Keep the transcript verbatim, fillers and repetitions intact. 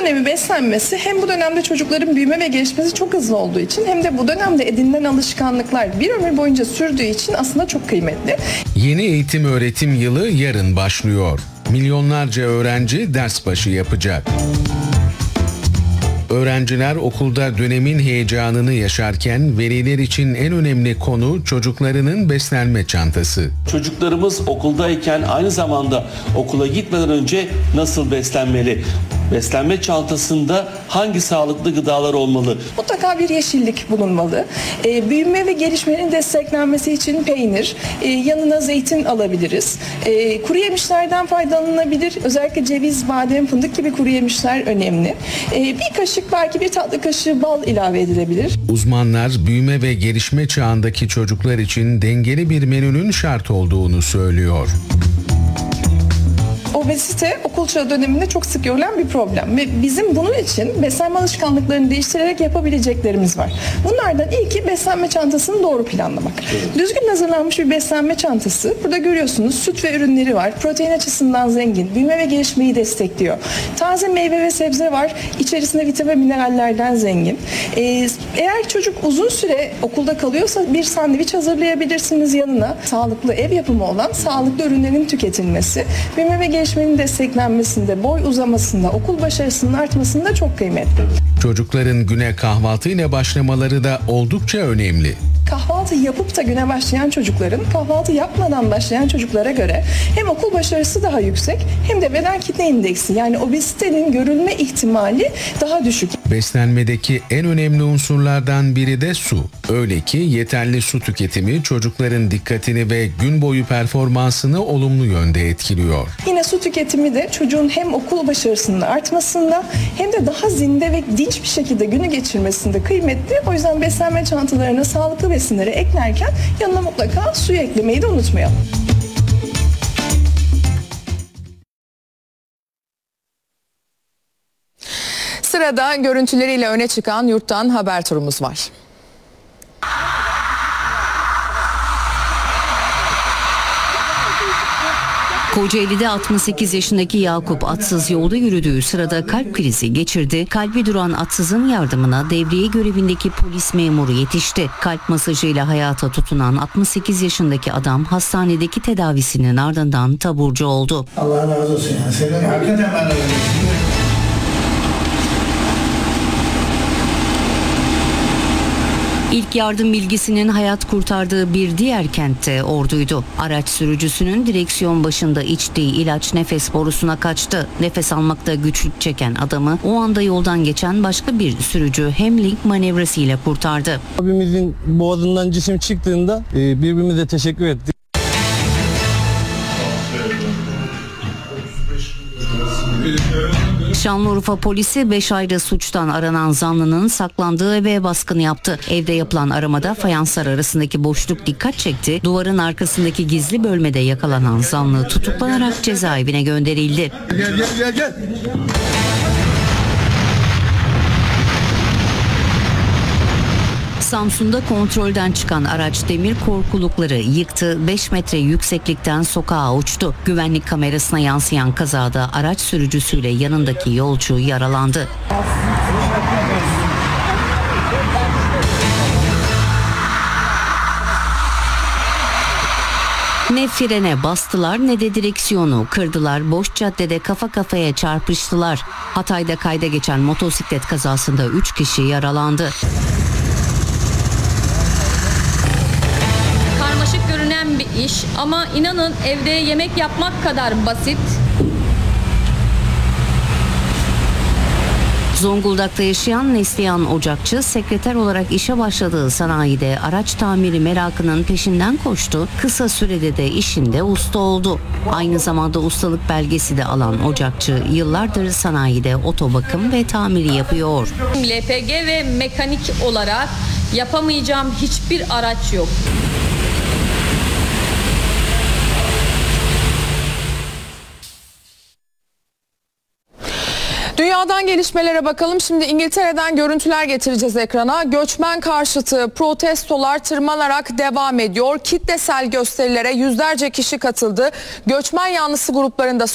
dönemi beslenmesi hem bu dönemde çocukların büyüme ve gelişmesi çok hızlı olduğu için hem de bu dönemde edinilen alışkanlıklar bir ömür boyunca sürdüğü için aslında çok kıymetli. Yeni eğitim öğretim yılı yarın başlıyor. Milyonlarca öğrenci ders başı yapacak. Öğrenciler okulda dönemin heyecanını yaşarken veliler için en önemli konu çocuklarının beslenme çantası. Çocuklarımız okuldayken aynı zamanda okula gitmeden önce nasıl beslenmeli? Beslenme çantasında hangi sağlıklı gıdalar olmalı? Mutlaka bir yeşillik bulunmalı. Ee, büyüme ve gelişmenin desteklenmesi için peynir, e, yanına zeytin alabiliriz. E, kuru yemişlerden faydalanılabilir. Özellikle ceviz, badem, fındık gibi kuru yemişler önemli. E, bir kaşık, belki bir tatlı kaşığı bal ilave edilebilir. Uzmanlar büyüme ve gelişme çağındaki çocuklar için dengeli bir menünün şart olduğunu söylüyor. Obezite okul çağı döneminde çok sık görülen bir problem ve bizim bunun için beslenme alışkanlıklarını değiştirerek yapabileceklerimiz var. Bunlardan ilki beslenme çantasını doğru planlamak. Düzgün hazırlanmış bir beslenme çantası. Burada görüyorsunuz süt ve ürünleri var. Protein açısından zengin. Büyüme ve gelişmeyi destekliyor. Taze meyve ve sebze var. İçerisinde vitamin minerallerden zengin. Ee, eğer çocuk uzun süre okulda kalıyorsa bir sandviç hazırlayabilirsiniz yanına. Sağlıklı ev yapımı olan sağlıklı ürünlerin tüketilmesi. Büyüme ve gelişmenin desteklenmesinde, boy uzamasında, okul başarısının artmasında çok kıymetli. Çocukların güne kahvaltıyla başlamaları da oldukça önemli. Kahvaltı yapıp da güne başlayan çocukların kahvaltı yapmadan başlayan çocuklara göre hem okul başarısı daha yüksek hem de beden kitle indeksi yani obezitenin görülme ihtimali daha düşük. Beslenmedeki en önemli unsurlardan biri de su. Öyle ki yeterli su tüketimi çocukların dikkatini ve gün boyu performansını olumlu yönde etkiliyor. Yine su tüketimi de çocuğun hem okul başarısının artmasında hem de daha zinde ve dinç bir şekilde günü geçirmesinde kıymetli. O yüzden beslenme çantalarına sağlıklı besinleri eklerken yanına mutlaka suyu eklemeyi de unutmayalım. Sırada görüntüleriyle öne çıkan yurttan haber turumuz var. Kocaeli'de altmış sekiz yaşındaki Yakup atsız yolda yürüdüğü sırada kalp krizi geçirdi. Kalbi duran atsızın yardımına devriye görevindeki polis memuru yetişti. Kalp masajıyla hayata tutunan altmış sekiz yaşındaki adam hastanedeki tedavisinin ardından taburcu oldu. Allah razı olsun. Ya. Senin hakikaten bana öyle. İlk yardım bilgisinin hayat kurtardığı bir diğer kentte Ordu'ydu. Araç sürücüsünün direksiyon başında içtiği ilaç nefes borusuna kaçtı. Nefes almakta güçlük çeken adamı o anda yoldan geçen başka bir sürücü hemlink manevrasıyla kurtardı. Abimizin boğazından cisim çıktığında birbirimize teşekkür ettik. Şanlıurfa polisi beş ayda suçtan aranan zanlının saklandığı eve baskın yaptı. Evde yapılan aramada fayanslar arasındaki boşluk dikkat çekti. Duvarın arkasındaki gizli bölmede yakalanan zanlı tutuklanarak cezaevine gönderildi. Gel gel gel gel. Samsun'da kontrolden çıkan araç demir korkulukları yıktı, beş metre yükseklikten sokağa uçtu. Güvenlik kamerasına yansıyan kazada araç sürücüsüyle yanındaki yolcu yaralandı. Ne frene bastılar ne de direksiyonu kırdılar. Boş caddede kafa kafaya çarpıştılar. Hatay'da kayda geçen motosiklet kazasında üç kişi yaralandı. Karmaşık görünen bir iş ama inanın evde yemek yapmak kadar basit. Zonguldak'ta yaşayan Neslihan Ocakçı, sekreter olarak işe başladığı sanayide araç tamiri merakının peşinden koştu. Kısa sürede de işinde usta oldu. Aynı zamanda ustalık belgesi de alan Ocakçı, yıllardır sanayide otobakım ve tamiri yapıyor. L P G ve mekanik olarak yapamayacağım hiçbir araç yok. Dünyadan gelişmelere bakalım. Şimdi İngiltere'den görüntüler getireceğiz ekrana. Göçmen karşıtı protestolar tırmanarak devam ediyor. Kitlesel gösterilere yüzlerce kişi katıldı. Göçmen yanlısı gruplarında